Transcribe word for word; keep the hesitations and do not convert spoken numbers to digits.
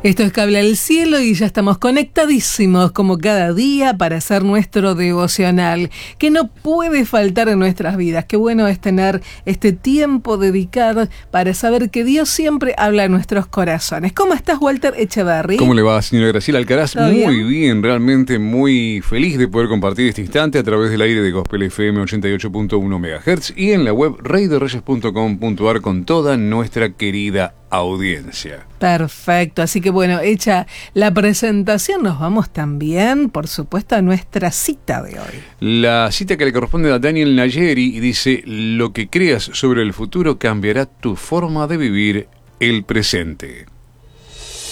Esto es Cable al Cielo y ya estamos conectadísimos como cada día para hacer nuestro devocional, que no puede faltar en nuestras vidas. Qué bueno es tener este tiempo dedicado para saber que Dios siempre habla en nuestros corazones. ¿Cómo estás, Walter Echeverry? ¿Cómo le va, señora Graciela Alcaraz? Muy bien? bien, realmente muy feliz de poder compartir este instante a través del aire de Gospel F M ochenta y ocho punto uno megahertz y en la web rey de reyes punto com punto a r con toda nuestra querida audiencia. Perfecto, así que bueno, hecha la presentación, nos vamos también, por supuesto, a nuestra cita de hoy. La cita que le corresponde a Daniel Nayeri y dice: lo que creas sobre el futuro cambiará tu forma de vivir el presente.